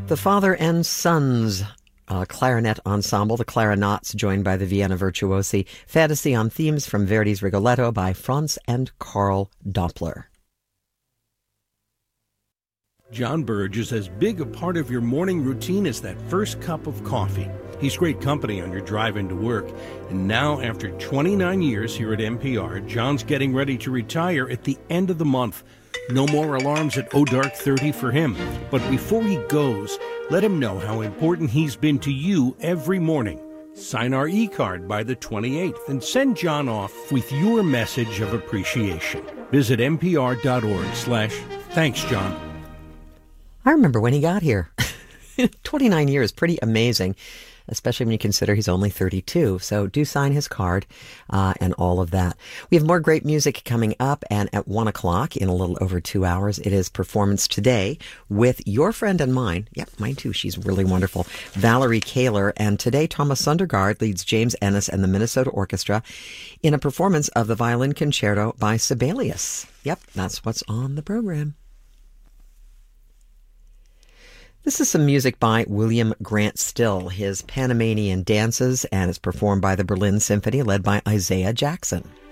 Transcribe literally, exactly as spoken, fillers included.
The Father and Sons uh, clarinet ensemble, the Clarinauts, joined by the Vienna Virtuosi. Fantasy on themes from Verdi's Rigoletto by Franz and Karl Doppler. John Burge is as big a part of your morning routine as that first cup of coffee. He's great company on your drive into work. And now, after twenty-nine years here at N P R, John's getting ready to retire at the end of the month. No more alarms at oh dark thirty for him. But before he goes, let him know how important he's been to you every morning. Sign our e-card by the twenty-eighth and send John off with your message of appreciation. Visit npr.org slash thanks, John. I remember when he got here. twenty-nine years, pretty amazing, especially when you consider he's only thirty-two. So do sign his card uh, and all of that. We have more great music coming up, and at one o'clock, in a little over two hours, it is Performance Today with your friend and mine. Yep, mine too. She's really wonderful. Valerie Kaler. And today, Thomas Sundergaard leads James Ennis and the Minnesota Orchestra in a performance of the Violin Concerto by Sibelius. Yep, that's what's on the program. This is some music by William Grant Still, his Panamanian dances, and it's performed by the Berlin Symphony led by Isaiah Jackson.